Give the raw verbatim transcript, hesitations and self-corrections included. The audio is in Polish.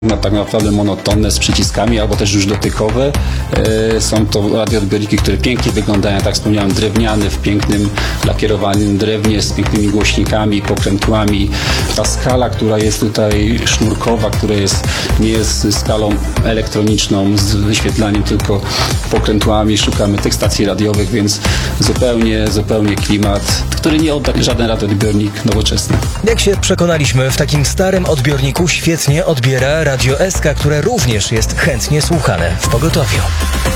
No, tak naprawdę monotonne z przyciskami albo też już dotykowe. E, są to radioodbiorniki, które pięknie wyglądają, tak jak wspomniałem, drewniany w pięknym lakierowanym drewnie z pięknymi głośnikami, pokrętłami. Ta skala, która jest tutaj sznurkowa, która jest, nie jest skalą elektroniczną z wyświetlaniem, tylko pokrętłami. Szukamy tych stacji radiowych, więc zupełnie, zupełnie klimat, który nie odda żaden radioodbiornik nowoczesny. Jak się przekonaliśmy, w takim starym odbiorniku świetnie odbiera Radio S K, które również jest chętnie słuchane w pogotowiu.